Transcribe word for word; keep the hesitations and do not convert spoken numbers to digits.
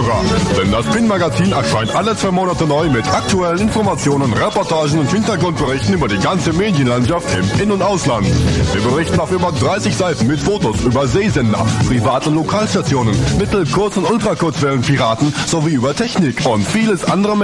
Zuhörer. Denn das Pin-Magazin erscheint alle zwei Monate neu mit aktuellen Informationen, Reportagen und Hintergrundberichten über die ganze Medienlandschaft im In- und Ausland. Wir berichten auf über dreißig Seiten mit Fotos über Seesender, Privat- und Lokalstationen, Mittel-, Kurz- und Ultrakurzwellenpiraten sowie über Technik und vieles andere mehr.